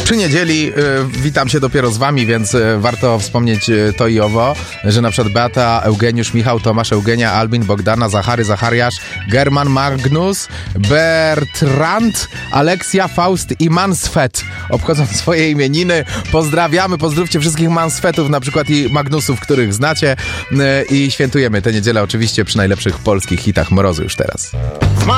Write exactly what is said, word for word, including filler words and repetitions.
przy niedzieli y, witam się dopiero z wami, więc y, warto wspomnieć y, to i owo, że na przykład Beata, Eugeniusz, Michał, Tomasz, Eugenia, Albin, Bogdana, Zachary, Zachariasz, German, Magnus, Bertrand, Aleksja, Faust i Mansfet obchodzą swoje imieniny. Pozdrawiamy, pozdrówcie wszystkich Mansfetów, na przykład i Magnusów, których znacie, y, i świętujemy tę niedzielę oczywiście przy najlepszych polskich hitach mrozu już teraz.